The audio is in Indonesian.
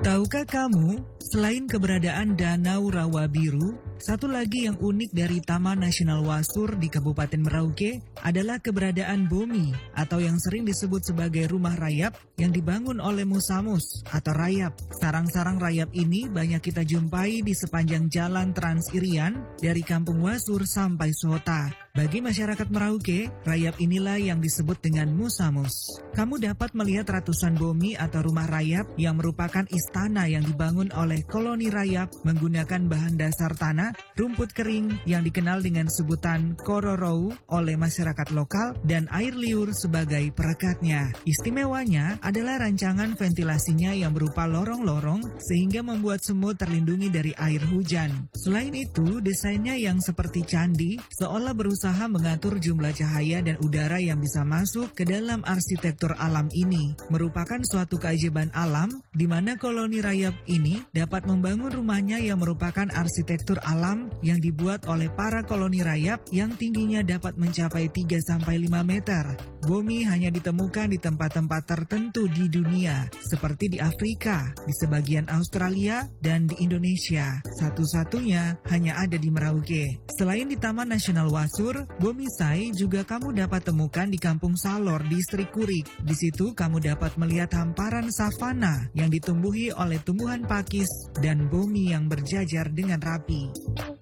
Tahukah kamu, selain keberadaan Danau Rawa Biru, satu lagi yang unik dari Taman Nasional Wasur di Kabupaten Merauke adalah keberadaan Bomi atau yang sering disebut sebagai rumah rayap yang dibangun oleh Musamus atau rayap. Sarang-sarang rayap ini banyak kita jumpai di sepanjang jalan Trans Irian dari Kampung Wasur sampai Sota. Bagi masyarakat Merauke, rayap inilah yang disebut dengan Musamus. Kamu dapat melihat ratusan bomi atau rumah rayap yang merupakan istana yang dibangun oleh koloni rayap menggunakan bahan dasar tanah, rumput kering yang dikenal dengan sebutan kororou oleh masyarakat lokal dan air liur sebagai perekatnya. Istimewanya adalah rancangan ventilasinya yang berupa lorong-lorong sehingga membuat semut terlindungi dari air hujan. Selain itu, desainnya yang seperti candi seolah berusaha mengatur jumlah cahaya dan udara yang bisa masuk ke dalam arsitektur alam ini. Merupakan suatu keajaiban alam di mana koloni rayap ini dapat membangun rumahnya yang merupakan arsitektur alam yang dibuat oleh para koloni rayap yang tingginya dapat mencapai 3-5 meter. Bomi hanya ditemukan di tempat-tempat tertentu di dunia, seperti di Afrika, di sebagian Australia, dan di Indonesia. Satu-satunya hanya ada di Merauke. Selain di Taman Nasional Wasur, Bomisai juga kamu dapat temukan di Kampung Salor, Distrik Kurik. Di situ kamu dapat melihat hamparan savana yang ditumbuhi oleh tumbuhan pakis dan bomi yang berjajar dengan rapi.